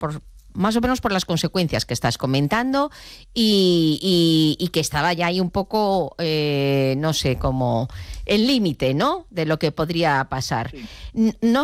más o menos por las consecuencias que estás comentando y que estaba ya ahí un poco, no sé, como el límite, ¿no?, de lo que podría pasar. Sí. No